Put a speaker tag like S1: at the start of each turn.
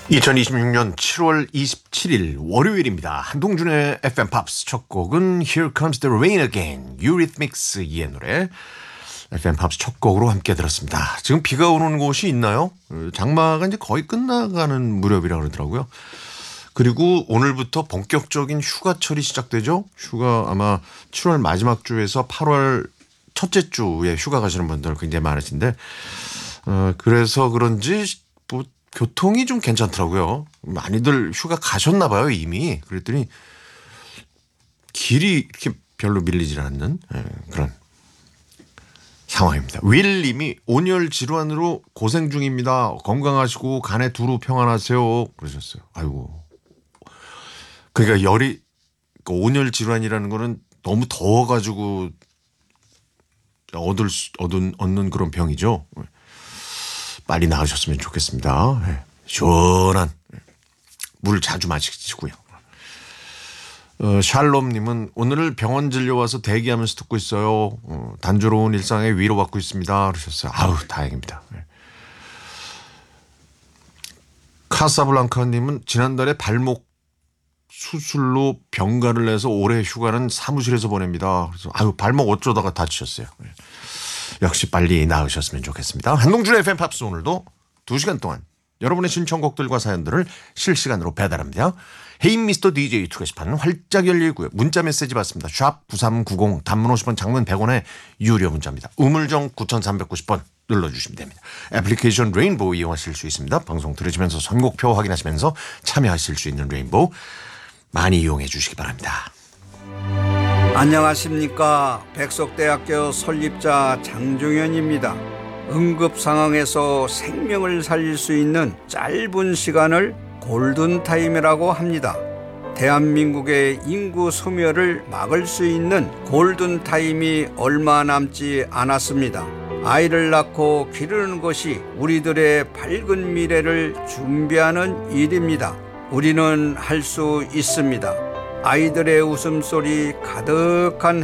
S1: 2026년 7월 27일 월요일입니다. 한동준의 FM 팝스 첫 곡은 Here Comes the Rain Again, 유리트믹스의 노래 FM 팝스 첫 곡으로 함께 들었습니다. 지금 비가 오는 곳이 있나요? 장마가 이제 거의 끝나가는 무렵이라고 그러더라고요. 그리고 오늘부터 본격적인 휴가철이 시작되죠. 휴가 아마 7월 마지막 주에서 8월 첫째 주에 휴가 가시는 분들 굉장히 많으신데 그래서 그런지 뭐 교통이 좀 괜찮더라고요. 많이들 휴가 가셨나 봐요 이미. 그랬더니 길이 이렇게 별로 밀리질 않는 그런 상황입니다. 윌님이 온열 질환으로 고생 중입니다. 건강하시고 간에 두루 평안하세요 그러셨어요. 아이고. 그러니까 열이 온열 질환이라는 거는 너무 더워가지고 얻는 그런 병이죠. 빨리 나으셨으면 좋겠습니다. 시원한 물 자주 마시고요. 샬롬님은 오늘 병원 진료 와서 대기하면서 듣고 있어요. 단조로운 일상에 위로받고 있습니다. 그러셨어요. 아우 다행입니다. 카사블랑카님은 지난달에 발목 수술로 병가를 내서 올해 휴가는 사무실에서 보냅니다. 그래서 아유 발목 어쩌다가 다치셨어요. 역시 빨리 나으셨으면 좋겠습니다. 한동준의 FM 팝스 오늘도 2시간 동안 여러분의 신청곡들과 사연들을 실시간으로 배달합니다. 헤인 미스터 DJ 투게시판 활짝 열리고요. 문자 메시지 받습니다. 샵 9390 단문 50원 장문 100원의 유료 문자입니다. 우물정 9390번 눌러주시면 됩니다. 애플리케이션 레인보우 이용하실 수 있습니다. 방송 들으시면서 선곡표 확인하시면서 참여하실 수 있는 레인보우 많이 이용해 주시기 바랍니다.
S2: 안녕하십니까. 백석대학교 설립자 장종현입니다. 응급 상황에서 생명을 살릴 수 있는 짧은 시간을 골든타임이라고 합니다. 대한민국의 인구 소멸을 막을 수 있는 골든타임이 얼마 남지 않았습니다. 아이를 낳고 기르는 것이 우리들의 밝은 미래를 준비하는 일입니다. 우리는 할 수 있습니다. 아이들의 웃음소리 가득한